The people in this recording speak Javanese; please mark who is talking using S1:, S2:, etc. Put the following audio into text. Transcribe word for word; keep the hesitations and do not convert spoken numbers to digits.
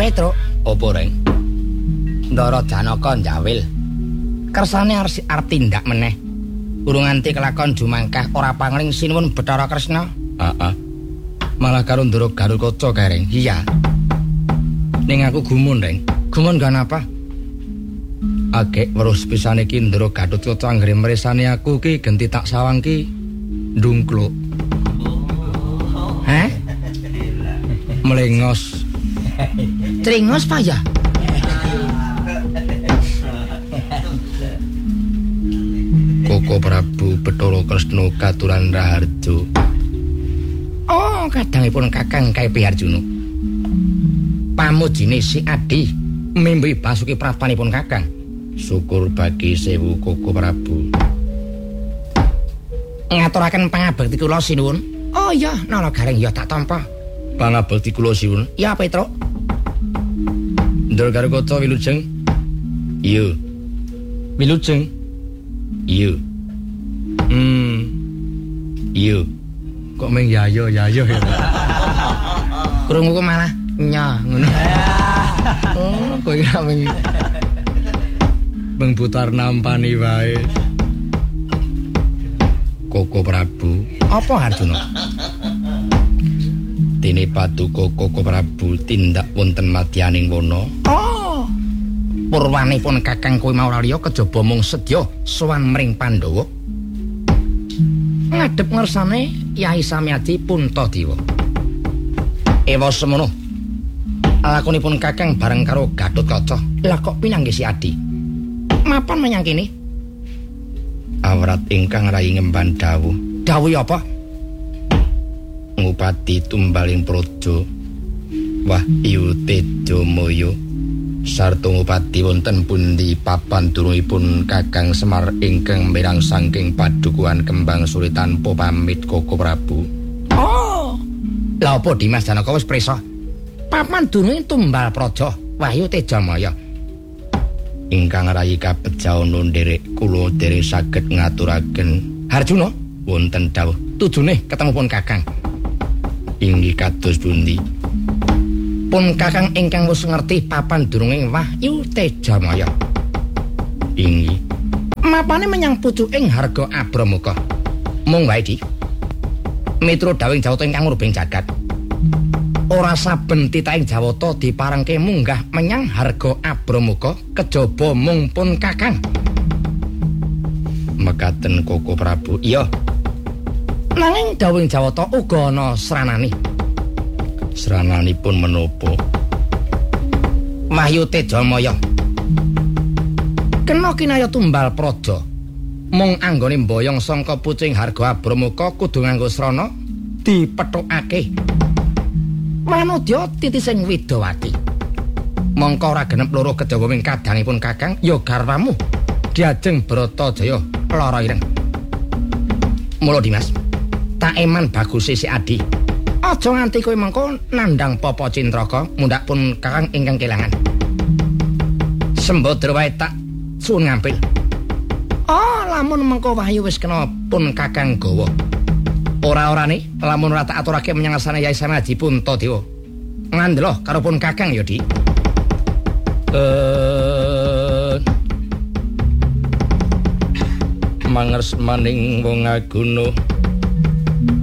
S1: Petruk,
S2: apa reng?
S1: Ndara Janaka njawil. Kersane arep arep tindak meneh. Urung nganti kelakon jumangkah ora pangling sinuwun Bathara Kresna.
S2: Heeh. Malah karo Ndara Garukaca kae reng.
S1: Iya.
S2: Ning aku gumun reng.
S1: Gumun gan apa?
S2: Agek weruh pisane iki Ndara Garukaca anggere mresani aku ki genti tak sawang ki ndungkluk.
S1: Hah?
S2: Melengos.
S1: Tringos Pak ya?
S2: Koko Prabu Bathara Kresna katuran Raharja.
S1: Oh, kadangipun Kakang K P Arjuna. Pamujine si Adi mimbi basuki prapanipun Kakang.
S2: Syukur bagi sewu Koko Prabu.
S1: Ngaturaken pangabekti kula sinuwun. Oh iya, Nala Gareng ya tak tampa.
S2: Pangabekti kula sinuwun.
S1: Ya Petruk.
S2: Ndara Garukaca wilujeng. Iya. Wilujeng. Iya. Hmm. Iya. Kok meng yayo yayo ya.
S1: Krunguku malah nya ngono.
S2: Oh, kok ora meng Beng putar nampani wae. Koko Prabu.
S1: Apa Arjuna?
S2: Dene Paduka Koko Prabu tindak wonten madyaning wana.
S1: Oh. Purwanipun Kakang kowe mauralya kejaba mung sedya sowan mring Pandhawa. Ngadhep ngersane Yai Samyadi Puntadewa. Ewa semono. Lakonipun Kakang bareng karo Gatotkaca. Lah kok pinanggih si Adi? Mapan menyang kene?
S2: Awrat ingkang rayi ngemban dawuh.
S1: Dawuh apa?
S2: Ngupati tumbaling praja Wahyu Tejamaya sarta ngupati wonten pundi papan durungipun Kakang Semar ingkang mirang saking padukuhan kembang suri tanpa pamit Koko Prabu.
S1: Oh. Lah apa Dimas Janaka wis prisa? Papan durunge tumbal praja Wahyu Tejamaya.
S2: Ingkang rayi kabejawana nderek kula dereng saged ngaturaken.
S1: Arjuna,
S2: wonten dawuh
S1: tujune ketemu pun Kakang.
S2: Inggih kados pundi?
S1: Pun Kakang ingkang wis ngerti papan durunge Wahyu Tejamaya.
S2: Inggih.
S1: Mapane menyang pucuking Harga Abramuka. Mung wae Di. Mitra dawing Jawata ingkang ngurbing jagat. Ora saben titahing Jawata diparengke munggah menyang Harga Abramuka kejaba mung pun Kakang.
S2: Mekaten Koko Prabu.
S1: Iya. Nanging dawing Jawata uga ana sranani.
S2: Srananipun menapa?
S1: Wahyu Tejamaya kena kinaya tumbal praja. Mung anggone mboyong sangka pucing Harga Abramuka kudu nganggo srana dipethukake. Manodya titising Widawati. Mongko ora genep loro kedhawa ming kadangipun Kakang ya garwamu Diajeng Bratajaya lara ireng. Mula Dimas, tak eman baguse si Adi. Aja nganti kowe mengko nandhang Papa Cintraka mundhak pun Kakang ingkang kelangan. Sembadra wae tak suwun ngampil. Oh, lamun mengko Wahyu wis kena pun Kakang gawa. Ora-orane lamun ora tak aturake menyang asane Yai Samyadi Puntadewa. Ngandela karo pun Kakang ya, Di.
S2: Eh mangers maning wong aguna